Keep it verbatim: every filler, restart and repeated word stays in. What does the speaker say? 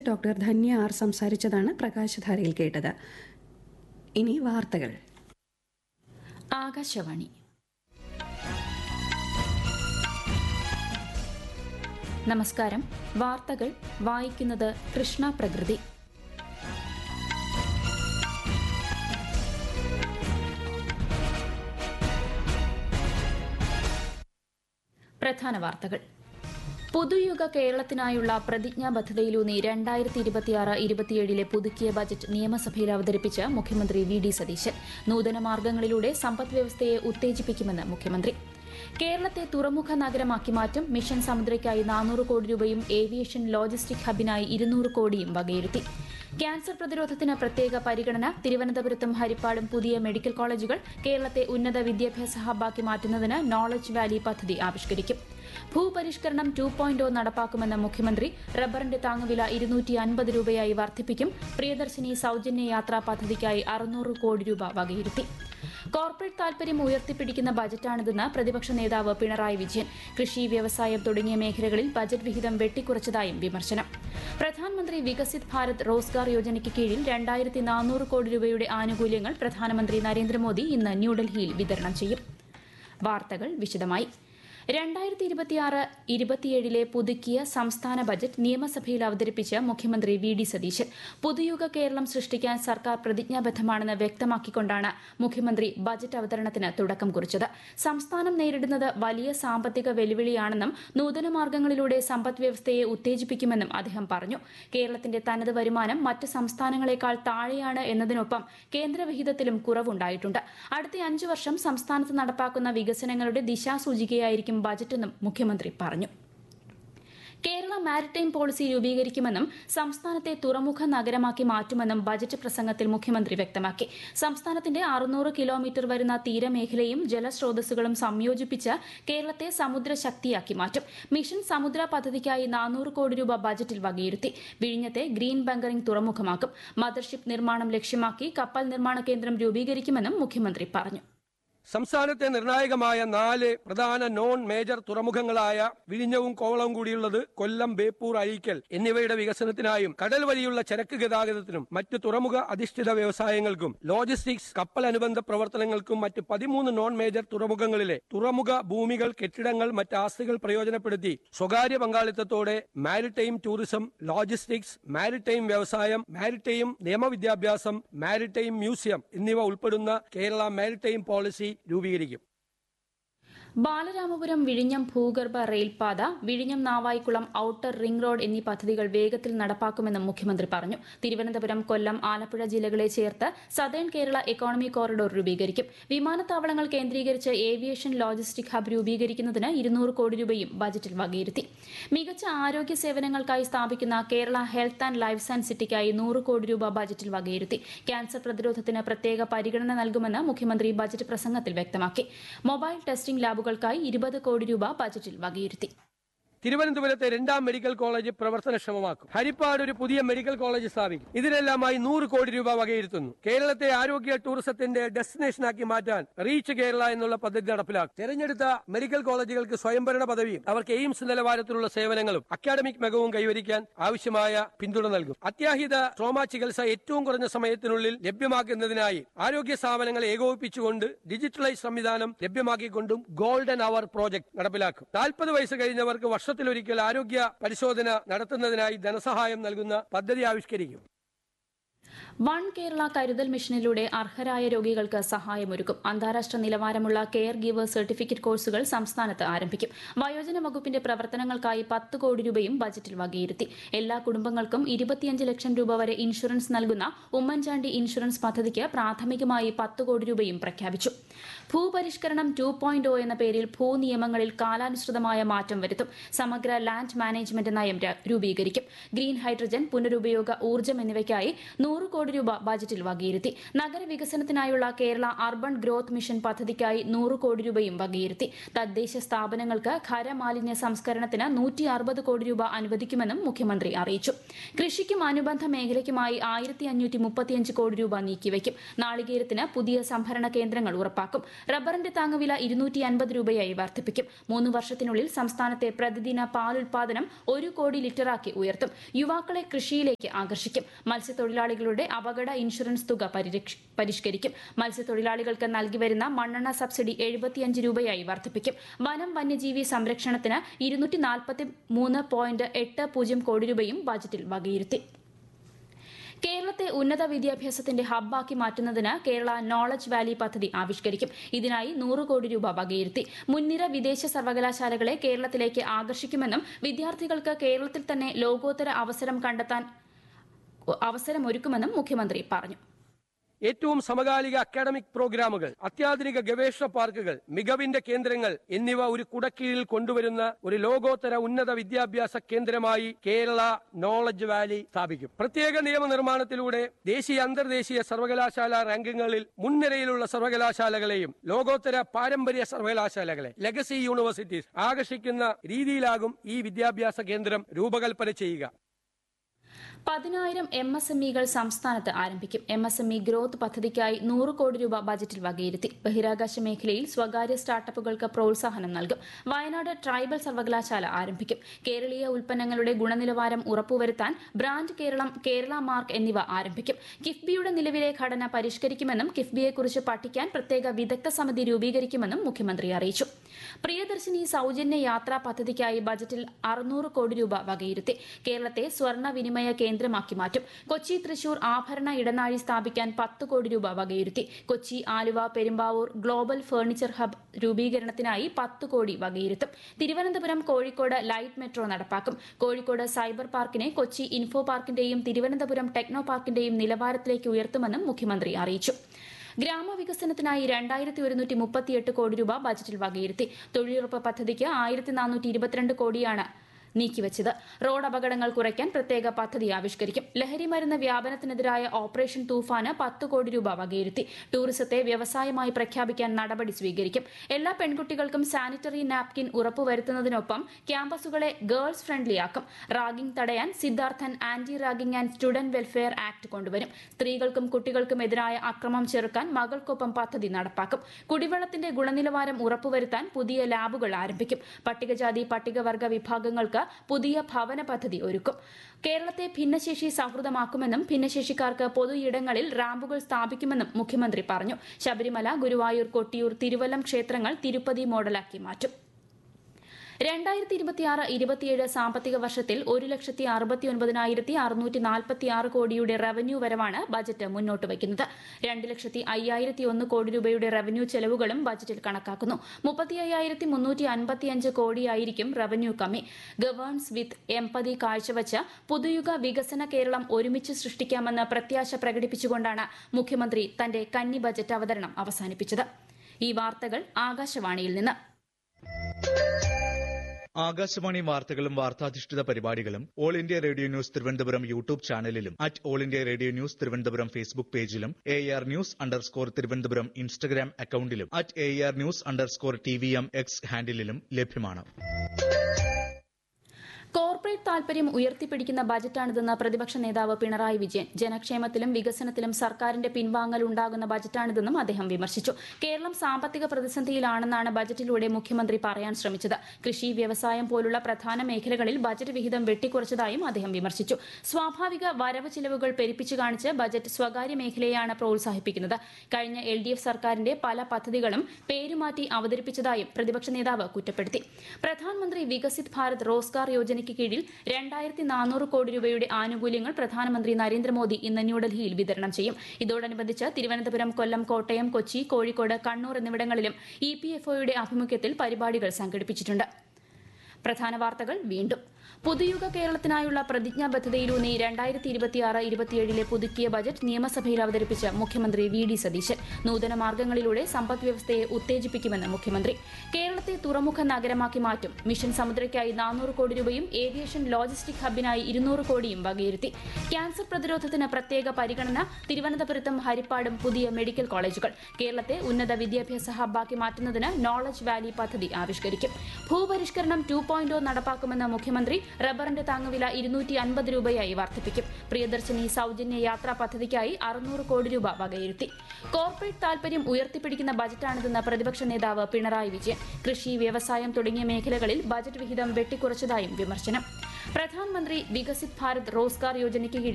Doctor Dhanya R സംസാരിച്ചതാണ് പ്രകാശധാരയിൽ കേട്ടത്. ഇനി വാർത്തകൾ. ആകാശവാണി. നമസ്കാരം. വാർത്തകൾ വായിക്കുന്നത് കൃഷ്ണ പ്രകൃതി. പ്രധാന വാർത്തകൾ. പുതുയുഗ കേരളത്തിനായുള്ള പ്രതിജ്ഞാബദ്ധതയിലൂന്നി രണ്ടായിരത്തി ഇരുപത്തിയാറ് ഇരുപത്തിയേഴിലെ പുതുക്കിയ ബജറ്റ് നിയമസഭയിൽ അവതരിപ്പിച്ച് മുഖ്യമന്ത്രി വി ഡി സതീശൻ. നൂതന മാർഗ്ഗങ്ങളിലൂടെ സമ്പദ്വ്യവസ്ഥയെ ഉത്തേജിപ്പിക്കുമെന്ന് മുഖ്യമന്ത്രി. കേരളത്തെ തുറമുഖ നഗരമാക്കി മാറ്റും. മിഷൻ സമുദ്രയ്ക്കായി നാനൂറ് കോടി രൂപയും ഏവിയേഷൻ ലോജിസ്റ്റിക് ഹബിനായി ഇരുന്നൂറ് കോടിയും വകയിരുത്തി. ക്യാൻസർ പ്രതിരോധത്തിന് പ്രത്യേക പരിഗണന. തിരുവനന്തപുരത്തും ഹരിപ്പാടും പുതിയ മെഡിക്കൽ കോളേജുകൾ. കേരളത്തെ ഉന്നത വിദ്യാഭ്യാസ ഹബ്ബാക്കി മാറ്റുന്നതിന് നോളജ് വാലി പദ്ധതി ആവിഷ്കരിക്കും. ഭൂപരിഷ്കരണം ടു പോയിന്റ് ഒ നടപ്പാക്കുമെന്ന മുഖ്യമന്ത്രി. റബ്ബറിന്റെ താങ്ങുവില ഇരുന്നൂറ്റി അൻപത് രൂപയായി വർദ്ധിപ്പിക്കും. പ്രിയദർശിനി സൌജന്യ യാത്രാ പദ്ധതിക്കായി അറുന്നൂറ് കോടി രൂപ വകയിരുത്തി. കോർപ്പറേറ്റ് താൽപര്യം ഉയർത്തിപ്പിടിക്കുന്ന ബജറ്റാണിതെന്ന് പ്രതിപക്ഷ നേതാവ് പിണറായി വിജയൻ. കൃഷി, വ്യവസായം തുടങ്ങിയ മേഖലകളിൽ ബജറ്റ് വിഹിതം വെട്ടിക്കുറച്ചതായും വിമർശനം. പ്രധാനമന്ത്രി വികസിത് ഭാരത് റോസ്ഗാർ യോജനയ്ക്ക് കീഴിൽ രണ്ടായിരത്തി നാനൂറ് കോടി രൂപയുടെ ആനുകൂല്യങ്ങൾ പ്രധാനമന്ത്രി നരേന്ദ്രമോദി ഇന്ന് ന്യൂഡൽഹിയിൽ വിതരണം ചെയ്യും. വാർത്തകൾ വിശദമായി. രണ്ടായിരത്തി ഇരുപത്തിയാറ് ഇരുപത്തിയേഴിലെ പുതുക്കിയ സംസ്ഥാന ബജറ്റ് നിയമസഭയിൽ അവതരിപ്പിച്ച് മുഖ്യമന്ത്രി വി ഡി സതീശൻ. പുതുയുഗ കേരളം സൃഷ്ടിക്കാൻ സർക്കാർ പ്രതിജ്ഞാബദ്ധമാണെന്ന് വ്യക്തമാക്കിക്കൊണ്ടാണ് മുഖ്യമന്ത്രി ബജറ്റ് അവതരണത്തിന് തുടക്കം കുറിച്ചത്. സംസ്ഥാനം നേരിടുന്നത് വലിയ സാമ്പത്തിക വെല്ലുവിളിയാണെന്നും നൂതന മാർഗ്ഗങ്ങളിലൂടെ സമ്പദ് വ്യവസ്ഥയെ ഉത്തേജിപ്പിക്കുമെന്നും അദ്ദേഹം പറഞ്ഞു. കേരളത്തിന്റെ തനത് വരുമാനം മറ്റ് സംസ്ഥാനങ്ങളെക്കാൾ താഴെയാണ് എന്നതിനൊപ്പം കേന്ദ്രവിഹിതത്തിലും കുറവുണ്ടായിട്ടുണ്ട്. അടുത്ത അഞ്ചു വർഷം സംസ്ഥാനത്ത് നടപ്പാക്കുന്ന വികസനങ്ങളുടെ ദിശാസൂചികയായിരിക്കും ബജറ്റെന്നും മുഖ്യമന്ത്രി പറഞ്ഞു. കേരള മാരിടൈം പോളിസി രൂപീകരിക്കുമെന്നും സംസ്ഥാനത്തെ തുറമുഖ നഗരമാക്കി മാറ്റുമെന്നും ബജറ്റ് പ്രസംഗത്തിൽ മുഖ്യമന്ത്രി വ്യക്തമാക്കി. സംസ്ഥാനത്തിന്റെ അറുന്നൂറ് കിലോമീറ്റർ വരുന്ന തീരമേഖലയും ജലസ്രോതസ്സുകളും സംയോജിപ്പിച്ച് കേരളത്തെ സമുദ്ര ശക്തിയാക്കി മാറ്റും. മിഷൻ സമുദ്ര പദ്ധതിക്കായി നാനൂറ് കോടി രൂപ ബജറ്റിൽ വകയിരുത്തി. വിഴിഞ്ഞത്തെ ഗ്രീൻ ബങ്കറിംഗ് തുറമുഖമാക്കും. മദർഷിപ്പ് നിർമ്മാണം ലക്ഷ്യമാക്കി കപ്പൽ നിർമ്മാണ കേന്ദ്രം രൂപീകരിക്കുമെന്നും മുഖ്യമന്ത്രി പറഞ്ഞു. സംസ്ഥാനത്തെ നിർണായകമായ നാല് പ്രധാന നോൺ മേജർ തുറമുഖങ്ങളായ വിഴിഞ്ഞവും കോവളവും കൂടിയുള്ളത് കൊല്ലം, ബേപ്പൂർ, അഴീക്കൽ എന്നിവയുടെ വികസനത്തിനായും കടൽ വഴിയുള്ള ചരക്ക് ഗതാഗതത്തിനും മറ്റ് തുറമുഖ അധിഷ്ഠിത വ്യവസായങ്ങൾക്കും ലോജിസ്റ്റിക്സ്, കപ്പൽ അനുബന്ധ പ്രവർത്തനങ്ങൾക്കും മറ്റ് പതിമൂന്ന് നോൺ മേജർ തുറമുഖങ്ങളിലെ തുറമുഖ ഭൂമികൾ, കെട്ടിടങ്ങൾ, മറ്റ് ആസ്തികൾ പ്രയോജനപ്പെടുത്തി സ്വകാര്യ പങ്കാളിത്തത്തോടെ മാരിടൈം ടൂറിസം, ലോജിസ്റ്റിക്സ്, മാരിടൈം വ്യവസായം, മാരിടൈം നിയമവിദ്യാഭ്യാസം, മാരിടൈം മ്യൂസിയം എന്നിവ ഉൾപ്പെടുന്ന കേരള മാരിടൈം പോളിസി രൂപീകരിക്കും. ബാലരാമപുരം വിഴിഞ്ഞം ഭൂഗർഭ റെയിൽപാത, വിഴിഞ്ഞം നാവായിക്കുളം ഔട്ടർ റിംഗ് റോഡ് എന്നീ പദ്ധതികൾ വേഗത്തിൽ നടപ്പാക്കുമെന്നും മുഖ്യമന്ത്രി പറഞ്ഞു. തിരുവനന്തപുരം, കൊല്ലം, ആലപ്പുഴ ജില്ലകളെ ചേർത്ത് സതേൺ കേരള എക്കോണമി കോറിഡോർ രൂപീകരിക്കും. വിമാനത്താവളങ്ങൾ കേന്ദ്രീകരിച്ച് ഏവിയേഷൻ ലോജിസ്റ്റിക് ഹബ് രൂപീകരിക്കുന്നതിന് ഇരുന്നൂറ് കോടി രൂപയും ബജറ്റിൽ വകയിരുത്തി. മികച്ച ആരോഗ്യ സേവനങ്ങൾക്കായി സ്ഥാപിക്കുന്ന Kerala health and life science സിറ്റിക്കായി നൂറ് കോടി രൂപ ബജറ്റിൽ വകയിരുത്തി. ക്യാൻസർ പ്രതിരോധത്തിന് പ്രത്യേക പരിഗണന നൽകുമെന്ന് മുഖ്യമന്ത്രി ബജറ്റ് പ്രസംഗത്തിൽ വ്യക്തമാക്കി. മൊബൈൽ ടെസ്റ്റിംഗ് ലാബുകൾക്കായി ഇരുപത് കോടി രൂപ ബജറ്റിൽ വകയിരുത്തി. തിരുവനന്തപുരത്തെ രണ്ടാം മെഡിക്കൽ കോളേജ് പ്രവർത്തനക്ഷമമാക്കും. ഹരിപ്പാട് ഒരു പുതിയ മെഡിക്കൽ കോളേജ് സ്ഥാപിക്കും. ഇതിനെല്ലാമായി നൂറ് കോടി രൂപ വകയിരുത്തുന്നു. കേരളത്തെ ആരോഗ്യ ടൂറിസത്തിന്റെ ഡെസ്റ്റിനേഷനാക്കി മാറ്റാൻ റീച്ച് കേരള എന്നുള്ള പദ്ധതി നടപ്പിലാക്കും. തെരഞ്ഞെടുത്ത മെഡിക്കൽ കോളേജുകൾക്ക് സ്വയംഭരണ പദവിയും അവർക്ക് എയിംസ് നിലവാരത്തിലുള്ള സേവനങ്ങളും അക്കാഡമിക് മികവും കൈവരിക്കാൻ ആവശ്യമായ പിന്തുണ നൽകും. അത്യാഹിത ട്രോമ ചികിത്സ ഏറ്റവും കുറഞ്ഞ സമയത്തിനുള്ളിൽ ലഭ്യമാക്കുന്നതിനായി ആരോഗ്യ സ്ഥാപനങ്ങൾ ഏകോപിപ്പിച്ചുകൊണ്ട് ഡിജിറ്റലൈസ് സംവിധാനം ലഭ്യമാക്കിക്കൊണ്ടും ഗോൾഡൻ അവർ പ്രോജക്ട് നടപ്പിലാക്കും. നാൽപ്പത് വയസ്സ് കഴിഞ്ഞവർക്ക് വർഷത്തിലൊരിക്കൽ ആരോഗ്യ പരിശോധന നടത്തുന്നതിനായി ധനസഹായം നൽകുന്ന പദ്ധതി ആവിഷ്കരിക്കും. വൺ കേരള കരുതൽ മിഷനിലൂടെ അർഹരായ രോഗികൾക്ക് സഹായമൊരുക്കും. അന്താരാഷ്ട്ര നിലവാരമുള്ള കെയർ ഗിവർ സർട്ടിഫിക്കറ്റ് കോഴ്സുകൾ സംസ്ഥാനത്ത് ആരംഭിക്കും. വയോജന വകുപ്പിന്റെ പ്രവർത്തനങ്ങൾക്കായി പത്ത് കോടി രൂപയും ബജറ്റിൽ വകയിരുത്തി. എല്ലാ കുടുംബങ്ങൾക്കും ഇരുപത്തിയഞ്ച് ലക്ഷം രൂപ വരെ ഇൻഷുറൻസ് നൽകുന്ന ഉമ്മൻചാണ്ടി ഇൻഷുറൻസ് പദ്ധതിക്ക് പ്രാഥമികമായി പത്ത് കോടി രൂപയും പ്രഖ്യാപിച്ചു. ഭൂപരിഷ്കരണം ടു പോയിന്റ് ഒ എന്ന പേരിൽ ഭൂനിയമങ്ങളിൽ കാലാനുസൃതമായ മാറ്റം വരുത്തും. സമഗ്ര ലാൻഡ് മാനേജ്മെന്റ് നയം രൂപീകരിക്കും. ഗ്രീൻ ഹൈഡ്രജൻ, പുനരുപയോഗ ഊർജ്ജം എന്നിവയ്ക്കായി നൂറ് കോടി രൂപ ബജറ്റിൽ വകയിരുത്തി. നഗരവികസനത്തിനായുള്ള കേരള അർബൻ ഗ്രോത്ത് മിഷൻ പദ്ധതിക്കായി നൂറ് കോടി രൂപയും വകയിരുത്തി. തദ്ദേശ സ്ഥാപനങ്ങൾക്ക് ഖരമാലിന്യ സംസ്കരണത്തിന് നൂറ്റി അറുപത് കോടി രൂപ അനുവദിക്കുമെന്നും മുഖ്യമന്ത്രി അറിയിച്ചു. കൃഷിക്കും അനുബന്ധ മേഖലയ്ക്കുമായി ആയിരത്തി അഞ്ഞൂറ്റി മുപ്പത്തിയഞ്ച് കോടി രൂപ നീക്കിവയ്ക്കും. നാളികേരത്തിന് പുതിയ സംഭരണ കേന്ദ്രങ്ങൾ ഉറപ്പാക്കും. റബ്ബറിന്റെ താങ്ങുവില ഇരുന്നൂറ്റി അൻപത് രൂപയായി വർദ്ധിപ്പിക്കും. മൂന്ന് വർഷത്തിനുള്ളിൽ സംസ്ഥാനത്തെ പ്രതിദിന പാൽ ഉൽപാദനം ഒരു കോടി ലിറ്ററാക്കി ഉയർത്തും. യുവാക്കളെ കൃഷിയിലേക്ക് ആകർഷിക്കും. മത്സ്യത്തൊഴിലാളികളുടെ അപകട ഇൻഷുറൻസ് തുക പരിഷ്കരിക്കും. മത്സ്യത്തൊഴിലാളികൾക്ക് നൽകിവരുന്ന മണ്ണെണ്ണ സബ്സിഡി എഴുപത്തിയഞ്ച് രൂപയായി വർദ്ധിപ്പിക്കും. വനം വന്യജീവി സംരക്ഷണത്തിന് ഇരുന്നൂറ്റി നാൽപ്പത്തി മൂന്ന് പോയിന്റ് എട്ട് പൂജ്യം കോടി രൂപയും ബജറ്റിൽ വകയിരുത്തി. കേരളത്തെ ഉന്നത വിദ്യാഭ്യാസത്തിന്റെ ഹബ്ബാക്കി മാറ്റുന്നതിന് കേരള നോളജ് വാലി പദ്ധതി ആവിഷ്കരിക്കും. ഇതിനായി നൂറ് കോടി രൂപ വകയിരുത്തി. മുൻനിര വിദേശ സർവകലാശാലകളെ കേരളത്തിലേക്ക് ആകർഷിക്കുമെന്നും വിദ്യാർത്ഥികൾക്ക് കേരളത്തിൽ തന്നെ ലോകോത്തര അവസരം കണ്ടെത്താൻ അവസരമൊരുക്കുമെന്നും മുഖ്യമന്ത്രി പറഞ്ഞു. ഏറ്റവും സമകാലിക അക്കാഡമിക് പ്രോഗ്രാമുകൾ, അത്യാധുനിക ഗവേഷണ പാർക്കുകൾ, മികവിന്റെ കേന്ദ്രങ്ങൾ എന്നിവ ഒരു കുടക്കീഴിൽ കൊണ്ടുവരുന്ന ഒരു ലോകോത്തര ഉന്നത വിദ്യാഭ്യാസ കേന്ദ്രമായി കേരള നോളജ് വാലി സ്ഥാപിക്കും. പ്രത്യേക നിയമനിർമ്മാണത്തിലൂടെ ദേശീയ അന്തർദേശീയ സർവകലാശാല റാങ്കിങ്ങുകളിൽ മുൻനിരയിലുള്ള സർവകലാശാലകളെയും ലോകോത്തര പാരമ്പര്യ സർവകലാശാലകളെ ലെഗസി യൂണിവേഴ്സിറ്റീസ് ആകർഷിക്കുന്ന രീതിയിലാകും ഈ വിദ്യാഭ്യാസ കേന്ദ്രം രൂപകൽപ്പന ചെയ്യുക. പതിനായിരം എം എസ് എം ഇകൾ സംസ്ഥാനത്ത് ആരംഭിക്കും. M S M E growth പദ്ധതിക്കായി നൂറ് കോടി രൂപ ബജറ്റിൽ വകയിരുത്തി. ബഹിരാകാശ മേഖലയിൽ സ്വകാര്യ സ്റ്റാർട്ടപ്പുകൾക്ക് പ്രോത്സാഹനം നൽകും. വയനാട് ട്രൈബൽ സർവകലാശാല ആരംഭിക്കും. കേരളീയ ഉൽപ്പന്നങ്ങളുടെ ഗുണനിലവാരം ഉറപ്പുവരുത്താൻ ബ്രാൻഡ് കേരളം, കേരള മാർക്ക് എന്നിവ ആരംഭിക്കും. കിഫ്ബിയുടെ നിലവിലെ ഘടന പരിഷ്കരിക്കുമെന്നും കിഫ്ബിയെക്കുറിച്ച് പഠിക്കാൻ പ്രത്യേക വിദഗ്ധ സമിതി രൂപീകരിക്കുമെന്നും മുഖ്യമന്ത്രി അറിയിച്ചു. പ്രിയദർശിനി സൌജന്യ യാത്രാ പദ്ധതിക്കായി ബജറ്റിൽ അറുന്നൂറ് കോടി രൂപ വകയിരുത്തി. കേരളത്തെ സ്വർണ്ണ വിനിമയ കേന്ദ്രമാക്കി മാറ്റും. കൊച്ചി തൃശൂർ ആഭരണ ഇടനാഴി സ്ഥാപിക്കാൻ പത്ത് കോടി രൂപ വകയിരുത്തി. Kochi Aluva Perumbavoor global furniture hub രൂപീകരണത്തിനായി പത്ത് കോടി വകയിരുത്തും. തിരുവനന്തപുരം കോഴിക്കോട് ലൈറ്റ് മെട്രോ നടപ്പാക്കും. Kozhikode cyber പാർക്കിനെ Kochi info പാർക്കിന്റെയും Thiruvananthapuram techno പാർക്കിന്റെയും നിലവാരത്തിലേക്ക് ഉയർത്തുമെന്നും മുഖ്യമന്ത്രി അറിയിച്ചു. ഗ്രാമവികസനത്തിനായി രണ്ടായിരത്തി ഒരുന്നൂറ്റി മുപ്പത്തിയെട്ട് കോടി രൂപ ബജറ്റിൽ വകയിരുത്തി. തൊഴിലുറപ്പ് പദ്ധതിക്ക് ആയിരത്തി നാനൂറ്റി ഇരുപത്തിരണ്ട് കോടിയാണ് നീക്കിവച്ചത്. റോഡ് അപകടങ്ങൾ കുറയ്ക്കാൻ പ്രത്യേക പദ്ധതി ആവിഷ്കരിക്കും. ലഹരിമരുന്ന് വ്യാപനത്തിനെതിരായ ഓപ്പറേഷൻ തൂഫാന് പത്ത് കോടി രൂപ വകയിരുത്തി. ടൂറിസത്തെ വ്യവസായമായി പ്രഖ്യാപിക്കാൻ നടപടി സ്വീകരിക്കും. എല്ലാ പെൺകുട്ടികൾക്കും സാനിറ്ററി നാപ്കിൻ ഉറപ്പുവരുത്തുന്നതിനൊപ്പം ക്യാമ്പസുകളെ ഗേൾസ് ഫ്രണ്ട്ലിയാക്കും. റാഗിംഗ് തടയാൻ Siddharthan anti ragging and student welfare act കൊണ്ടുവരും. സ്ത്രീകൾക്കും കുട്ടികൾക്കും എതിരായ അക്രമം ചെറുക്കാൻ മകൾക്കൊപ്പം പദ്ധതി നടപ്പാക്കും. കുടിവെള്ളത്തിന്റെ ഗുണനിലവാരം ഉറപ്പുവരുത്താൻ പുതിയ ലാബുകൾ ആരംഭിക്കും. പട്ടികജാതി പട്ടികവർഗ വിഭാഗങ്ങൾക്ക് പുതിയ ഭവന പദ്ധതി ഒരുക്കും. കേരളത്തെ ഭിന്നശേഷി സൗഹൃദമാക്കുമെന്നും ഭിന്നശേഷിക്കാർക്ക് പൊതു ഇടങ്ങളിൽ റാമ്പുകൾ സ്ഥാപിക്കുമെന്നും മുഖ്യമന്ത്രി പറഞ്ഞു. ശബരിമല, ഗുരുവായൂർ, കൊട്ടിയൂർ, തിരുവല്ലം ക്ഷേത്രങ്ങൾ തിരുപ്പതി മോഡലാക്കി മാറ്റും. രണ്ടായിരത്തി ഇരുപത്തിയാറ് ഇരുപത്തിയേഴ് സാമ്പത്തിക വർഷത്തിൽ ഒരു ലക്ഷത്തി അറുപത്തി ഒൻപതിനായിരത്തി അറുന്നൂറ്റി നാൽപ്പത്തി ആറ് കോടിയുടെ റവന്യൂ വരവാണ് ബജറ്റ് മുന്നോട്ട് വയ്ക്കുന്നത്. രണ്ട് ലക്ഷത്തി അയ്യായിരത്തി ഒന്ന് കോടി രൂപയുടെ റവന്യൂ ചെലവുകളും ബജറ്റിൽ കണക്കാക്കുന്നു. മുപ്പത്തി അയ്യായിരത്തി മുന്നൂറ്റി അൻപത്തിയഞ്ച് കോടിയായിരിക്കും റവന്യൂ കമ്മി. ഗവേൺസ് വിത്ത് എംപതി കാഴ്ചവച്ച് പുതുയുഗ വികസന കേരളം ഒരുമിച്ച് സൃഷ്ടിക്കാമെന്ന് പ്രത്യാശ പ്രകടിപ്പിച്ചുകൊണ്ടാണ് മുഖ്യമന്ത്രി തന്റെ കന്നി ബജറ്റ് അവതരണം അവസാനിപ്പിച്ചത്. ഈ വാർത്തകൾ ആകാശവാണിയിൽ നിന്ന്. ആകാശവാണി വാർത്തകളും വാർത്താധിഷ്ഠിത പരിപാടികളും all India radio news Thiruvananthapuram YouTube ചാനലിലും at all India radio news Thiruvananthapuram Facebook പേജിലും A R news underscore Thiruvananthapuram Instagram അക്കൌണ്ടിലും at A R news underscore T V M X ഹാൻഡിലും ലഭ്യമാണ്. കോർപ്പറേറ്റ് താൽപര്യം ഉയർത്തിപ്പിടിക്കുന്ന ബജറ്റാണിതെന്ന് പ്രതിപക്ഷ നേതാവ് പിണറായി വിജയൻ. ജനക്ഷേമത്തിലും വികസനത്തിലും സർക്കാരിന്റെ പിൻവാങ്ങൽ ഉണ്ടാകുന്ന ബജറ്റാണിതെന്നും അദ്ദേഹം വിമർശിച്ചു. കേരളം സാമ്പത്തിക പ്രതിസന്ധിയിലാണെന്നാണ് ബജറ്റിലൂടെ മുഖ്യമന്ത്രി പറയാൻ ശ്രമിച്ചത്. കൃഷി, വ്യവസായം പോലുള്ള പ്രധാന മേഖലകളിൽ ബജറ്റ് വിഹിതം വെട്ടിക്കുറച്ചതായും അദ്ദേഹം വിമർശിച്ചു. സ്വാഭാവിക വരവ് ചിലവുകൾ പെരുപ്പിച്ചു കാണിച്ച് ബജറ്റ് സ്വകാര്യ മേഖലയെയാണ് പ്രോത്സാഹിപ്പിക്കുന്നത്. കഴിഞ്ഞ എൽ ഡി എഫ് സർക്കാരിന്റെ പല പദ്ധതികളും പേരുമാറ്റി അവതരിപ്പിച്ചതായും പ്രതിപക്ഷ നേതാവ് കുറ്റപ്പെടുത്തി. പ്രധാനമന്ത്രി വികസിത് ഭാരത് റോസ്ഗാർ യോജനയ്ക്ക് കീഴിൽ രണ്ടായിരത്തി നാനൂറ് കോടി രൂപയുടെ ആനുകൂല്യങ്ങൾ പ്രധാനമന്ത്രി നരേന്ദ്രമോദി ഇന്ന് ന്യൂഡൽഹിയിൽ വിതരണം ചെയ്യും. ഇതോടനുബന്ധിച്ച് തിരുവനന്തപുരം, കൊല്ലം, കോട്ടയം, കൊച്ചി, കോഴിക്കോട്, കണ്ണൂർ എന്നിവിടങ്ങളിലും ഇ പി എഫ് ഒയുടെ ആഭിമുഖ്യത്തിൽ പരിപാടികൾ സംഘടിപ്പിച്ചിട്ടുണ്ട്. പ്രധാന വാർത്തകൾ വീണ്ടും. പുതുയുഗ കേരളത്തിനായുള്ള പ്രതിജ്ഞാബദ്ധതയിലൂന്നി രണ്ടായിരത്തി ഇരുപത്തിയാറ് ഇരുപത്തിയേഴിലെ പുതുക്കിയ ബജറ്റ് നിയമസഭയിൽ അവതരിപ്പിച്ച മുഖ്യമന്ത്രി വി ഡി സതീശൻ. നൂതന മാർഗ്ഗങ്ങളിലൂടെ സമ്പദ് വ്യവസ്ഥയെ ഉത്തേജിപ്പിക്കുമെന്ന് മുഖ്യമന്ത്രി. കേരളത്തെ തുറമുഖ നഗരമാക്കി മാറ്റും. മിഷൻ സമുദ്രയ്ക്കായി നാനൂറ് കോടി രൂപയും ഏവിയേഷൻ ലോജിസ്റ്റിക് ഹബിനായി ഇരുന്നൂറ് കോടിയും വകയിരുത്തി. ക്യാൻസർ പ്രതിരോധത്തിന് പ്രത്യേക പരിഗണന. തിരുവനന്തപുരത്തും ഹരിപ്പാടും പുതിയ മെഡിക്കൽ കോളേജുകൾ. കേരളത്തെ ഉന്നത വിദ്യാഭ്യാസ ഹബ്ബാക്കി മാറ്റുന്നതിന് നോളജ് വാലി പദ്ധതി ആവിഷ്കരിക്കും. ഭൂപരിഷ്കരണം ടു പോയിന്റ് നടപ്പാക്കുമെന്ന് മുഖ്യമന്ത്രി. കൂടി റബ്ബറിന്റെ താങ്ങുവില ഇരുന്നൂറ്റി അൻപത് രൂപയായി വർദ്ധിപ്പിക്കും. പ്രിയദർശിനി സൌജന്യ യാത്രാ പദ്ധതിക്കായി അറുന്നൂറ് കോടി രൂപ വകയിരുത്തി. കോർപ്പറേറ്റ് താൽപര്യം ഉയർത്തിപ്പിടിക്കുന്ന ബജറ്റാണിതെന്ന് പ്രതിപക്ഷ നേതാവ് പിണറായി വിജയൻ. കൃഷി, വ്യവസായം തുടങ്ങിയ മേഖലകളിൽ ബജറ്റ് വിഹിതം വെട്ടിക്കുറച്ചതായും വിമർശനം. പ്രധാനമന്ത്രി വികസിത് ഭാരത് റോസ്ഗാർ യോജനയ്ക്ക്